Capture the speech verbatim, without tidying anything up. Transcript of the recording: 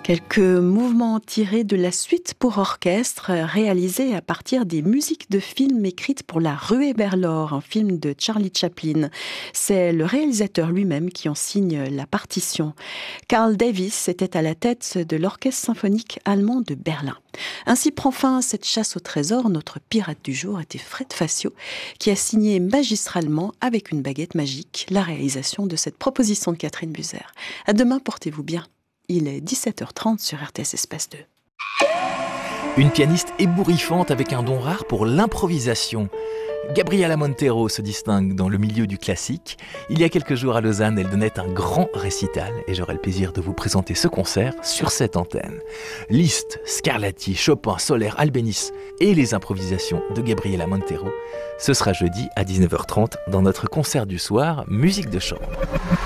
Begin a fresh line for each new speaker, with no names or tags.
Quelques mouvements tirés de la suite pour orchestre réalisée à partir des musiques de films écrites pour La Ruée vers l'or, un film de Charlie Chaplin. C'est le réalisateur lui-même qui en signe la partition. Carl Davis était à la tête de l'orchestre symphonique allemand de Berlin. Ainsi prend fin cette chasse au trésor. Notre pirate du jour était Fred Facio, qui a signé magistralement, avec une baguette magique, la réalisation de cette proposition de Catherine Buser. À demain, portez-vous bien. Il est dix-sept heures trente sur R T S Espace deux.
Une pianiste ébouriffante avec un don rare pour l'improvisation. Gabriela Montero se distingue dans le milieu du classique. Il y a quelques jours à Lausanne, elle donnait un grand récital et j'aurai le plaisir de vous présenter ce concert sur cette antenne. Liszt, Scarlatti, Chopin, Soler, Albéniz et les improvisations de Gabriela Montero. Ce sera jeudi à dix-neuf heures trente dans notre concert du soir, musique de chambre.